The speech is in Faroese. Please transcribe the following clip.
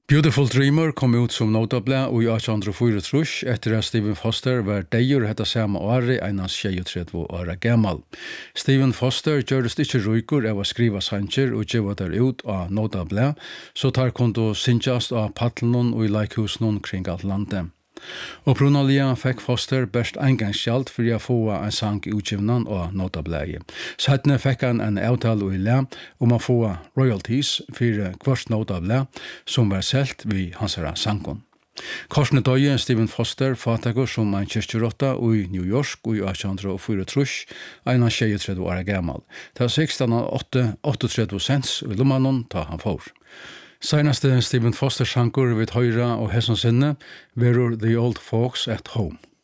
Beautiful Dreamer kom ut som notabla og i 1834 etter at Stephen Foster var deier hetta samme året einans 36 åra gammal. Stephen Foster gjørdes ikke rykur av å skriva sanger og gjeva der ut av notabla, så tar kunde synjast av paddelen og i leikhusen kring alt landet. Opprunaliga fikk Foster best engangsskjalt for å få en sang utgivnan og notablaget. Sedan fikk han en avtale i le om å få royalties for hvert notabla som var selt vid hansara sangon. Korsne døye Stephen Foster fatakur som en kyrkjerotta i New York i 1834, einan 36 åra gammal. Det var 16,38 cents i lommanon ta han får. Senaste Stephen Foster sankur vid høyra og hesson sinne verur The Old Folks at Home.